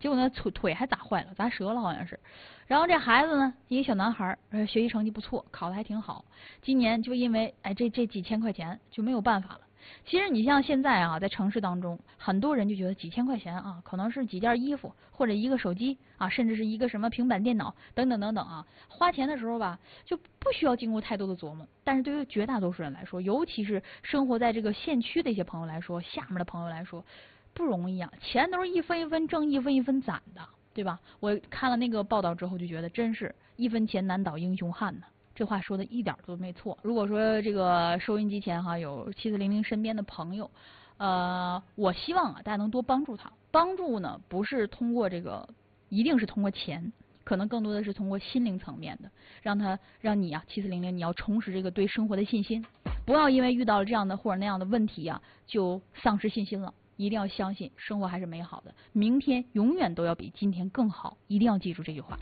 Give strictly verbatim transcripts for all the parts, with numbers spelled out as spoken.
结果呢腿腿还砸坏了，砸折了好像是。然后这孩子呢，一个小男孩，呃，学习成绩不错，考得还挺好。今年就因为哎这这几千块钱就没有办法了。其实你像现在啊，在城市当中，很多人就觉得几千块钱啊，可能是几件衣服或者一个手机啊，甚至是一个什么平板电脑等等等等啊，花钱的时候吧，就不需要经过太多的琢磨。但是对于绝大多数人来说，尤其是生活在这个县区的一些朋友来说，下面的朋友来说，不容易啊，钱都是一分一分挣，一分一分攒的，对吧？我看了那个报道之后，就觉得真是一分钱难倒英雄汉呢。这话说的一点都没错。如果说这个收音机前哈有七四零零身边的朋友，呃，我希望啊大家能多帮助他。帮助呢不是通过这个，一定是通过钱，可能更多的是通过心灵层面的，让他让你啊七四零零你要重拾这个对生活的信心，不要因为遇到了这样的或者那样的问题啊就丧失信心了。一定要相信生活还是美好的，明天永远都要比今天更好，一定要记住这句话。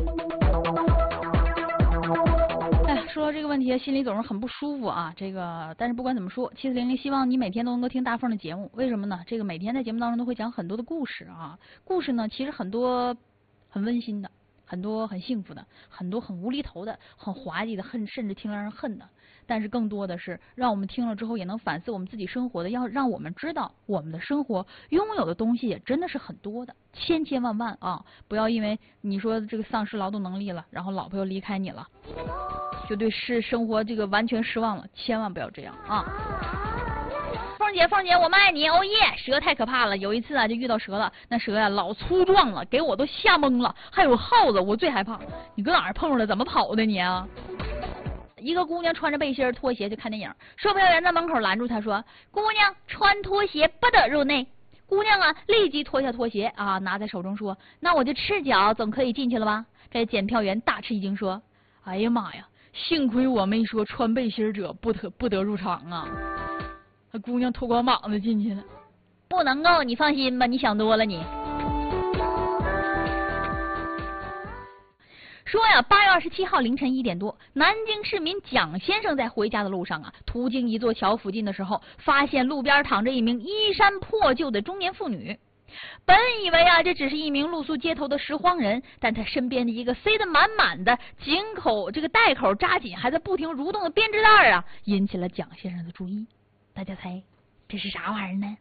哎，说到这个问题，心里总是很不舒服啊。这个，但是不管怎么说，七四零零希望你每天都能够听大凤的节目。为什么呢？这个每天在节目当中都会讲很多的故事啊。故事呢，其实很多很温馨的，很多很幸福的，很多很无厘头的，很滑稽的，恨甚至听让人恨的。但是更多的是让我们听了之后也能反思我们自己生活的，要让我们知道我们的生活拥有的东西也真的是很多的，千千万万啊！不要因为你说这个丧失劳动能力了，然后老婆又离开你了，就对是生活这个完全失望了，千万不要这样啊！凤姐，凤姐，我们爱你，哦耶！蛇太可怕了，有一次啊就遇到蛇了，那蛇呀、啊、老粗壮了，给我都吓懵了。还有耗子，我最害怕。你搁哪儿碰着了？怎么跑的你啊？一个姑娘穿着背心拖鞋去看电影，售票员在门口拦住她说：“姑娘，穿拖鞋不得入内。”姑娘啊，立即脱下拖鞋啊，拿在手中说：“那我就赤脚总可以进去了吧？”这检票员大吃一惊说：“哎呀妈呀，幸亏我没说穿背心者不得不得入场啊！”那姑娘脱光膀子进去了，不能够，你放心吧，你想多了你。说呀，八月二十七号凌晨一点多，南京市民蒋先生在回家的路上啊，途经一座桥附近的时候，发现路边躺着一名衣衫破旧的中年妇女。本以为啊，这只是一名露宿街头的拾荒人，但他身边的一个塞得满满的、紧口这个带口扎紧、还在不停蠕动的编织袋啊，引起了蒋先生的注意。大家猜这是啥玩意儿呢？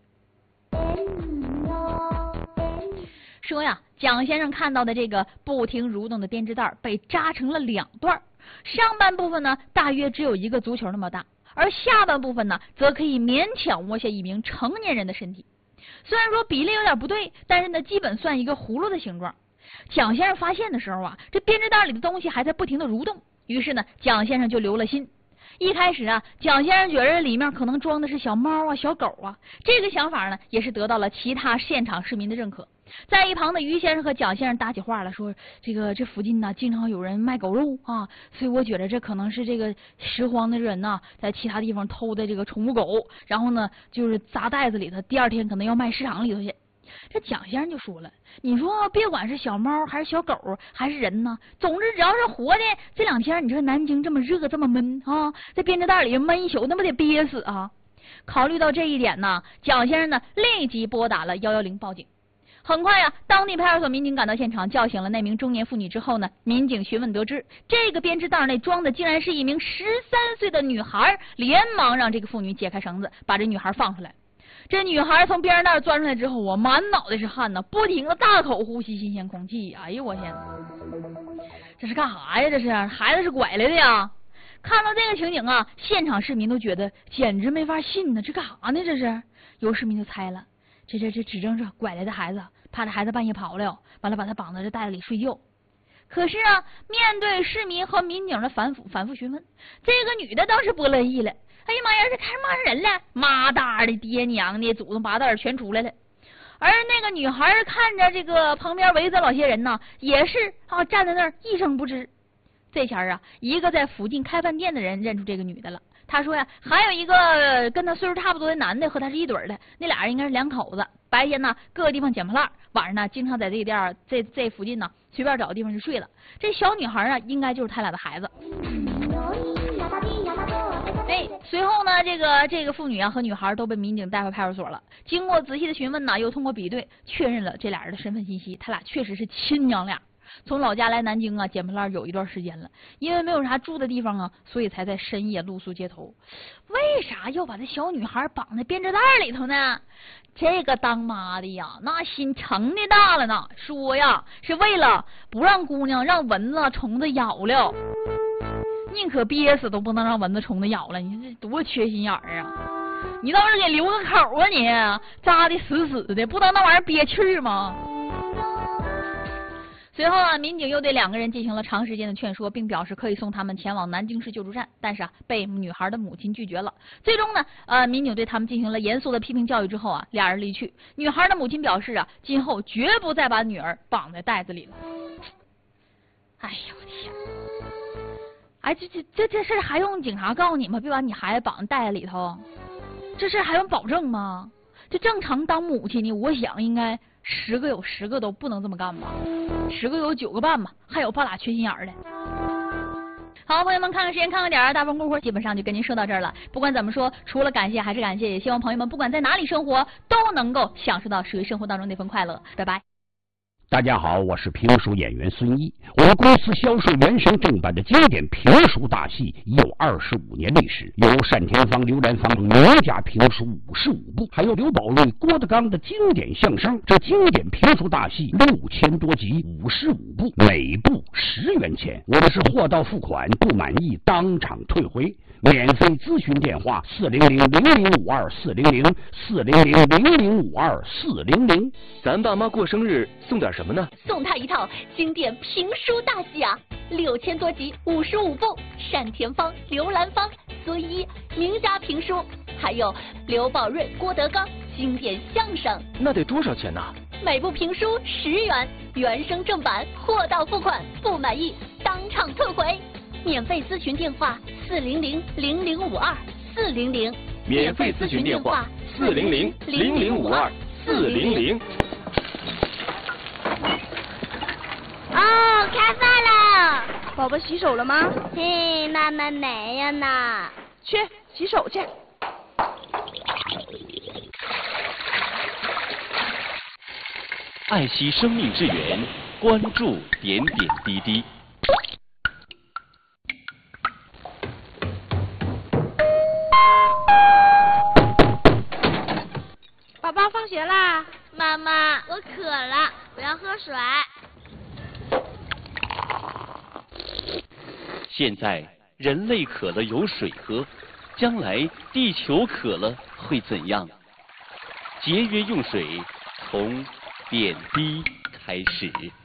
说呀，蒋先生看到的这个不停蠕动的编织袋被扎成了两段，上半部分呢大约只有一个足球那么大，而下半部分呢则可以勉强窝下一名成年人的身体。虽然说比例有点不对，但是呢基本算一个葫芦的形状。蒋先生发现的时候啊，这编织袋里的东西还在不停的蠕动，于是呢蒋先生就留了心。一开始啊，蒋先生觉得里面可能装的是小猫啊、小狗啊，这个想法呢也是得到了其他现场市民的认可。在一旁的于先生和蒋先生搭起话了，说这个这附近呢经常有人卖狗肉啊，所以我觉得这可能是这个拾荒的人呐，在其他地方偷的这个宠物狗，然后呢就是砸袋子里头，第二天可能要卖市场里头去。这蒋先生就说了，你说别管是小猫还是小狗还是人呢，总之只要是活的，这两天你说南京这么热这么闷啊，在编织袋里闷一宿，那不得憋死啊？考虑到这一点呢，蒋先生呢立即拨打了一一零报警。很快呀、啊，当地派出所民警赶到现场，叫醒了那名中年妇女之后呢，民警询问得知，这个编织袋内装的竟然是一名十三岁的女孩，连忙让这个妇女解开绳子，把这女孩放出来。这女孩从编织袋钻出来之后，我满脑袋是汗呢，不停的大口呼吸新鲜空气。哎呦我天，这是干啥呀？这是孩子是拐来的呀？看到这个情景啊，现场市民都觉得简直没法信呢，这干啥呢？这是有市民就猜了。这这这指证是拐来的孩子，怕这孩子半夜跑了，完了把他绑在这袋子里睡觉。可是啊，面对市民和民警的反复反复询问，这个女的倒是不乐意了。哎呀妈呀，这开始骂人了，妈大的爹娘的，祖宗八代全出来了。而那个女孩看着这个旁边围着老些人呢，也是啊站在那儿一声不吱。这前啊，一个在附近开饭店的人认出这个女的了。他说呀，还有一个跟他岁数差不多的男的和他是一对的，那俩人应该是两口子。白天呢各个地方捡破烂，晚上呢经常在这个店这这附近呢随便找个地方就睡了。这小女孩啊，应该就是他俩的孩子。哎， 随后呢，这个这个妇女啊和女孩都被民警带回派出所了。经过仔细的询问呢，又通过比对确认了这俩人的身份信息，他俩确实是亲娘俩。从老家来南京啊，捡破烂有一段时间了，因为没有啥住的地方啊，所以才在深夜露宿街头。为啥要把这小女孩绑在编织袋里头呢？这个当妈的呀，那心成的大了呢，说呀是为了不让姑娘让蚊子虫子咬了，宁可憋死都不能让蚊子虫子咬了。你这多缺心眼儿啊！你倒是给留个口啊你，扎的死死的，不当那玩意儿憋气吗？随后啊，民警又对两个人进行了长时间的劝说，并表示可以送他们前往南京市救助站，但是啊，被女孩的母亲拒绝了。最终呢，呃，民警对他们进行了严肃的批评教育之后啊，俩人离去。女孩的母亲表示啊，今后绝不再把女儿绑在袋子里了。哎呦我天！哎，这这这这事还用警察告诉你吗？别把你孩子绑在袋子里头，这事还用保证吗？这正常当母亲呢，我想应该十个有十个都不能这么干吧，十个有九个半吧，还有半拉缺心眼儿的。好，朋友们，看看时间，看看点儿，大风过会基本上就跟您说到这儿了。不管怎么说，除了感谢还是感谢，也希望朋友们不管在哪里生活，都能够享受到属于生活当中那份快乐。拜拜。 大家好，我是评书演员孙一。我们公司销售原声正版的经典评书大戏已有二十五年历史，有单田芳、刘兰芳名家评书五十五部，还有刘宝瑞、郭德纲的经典相声。这经典评书大戏六千多集，五十五部，每部十元钱。我们是货到付款，不满意当场退回。免费咨询电话：四零零零零五二四零零四零零零零五二四零零。 咱爸妈过生日送点什么呢？ 送他一套经典评书大戏啊，六千多集，五十五部，单田芳、刘兰芳、孙一名家评书，还有刘宝瑞、郭德纲经典相声。 那得多少钱呢？ 每部评书十元，原声正版，货到付款，不满意当场退回。免费咨询电话：四零零零零五二四零零。 免费咨询电话：四零零零零五二四零零。 哦，开饭了！ 宝宝洗手了吗？ 嘿，妈妈没有呢。 去洗手去。 爱惜生命之源，关注点点滴滴。 宝宝放学啦！ 妈妈，我渴了，我要喝水。 现在人类渴了有水喝，将来地球渴了会怎样？节约用水，从点滴开始。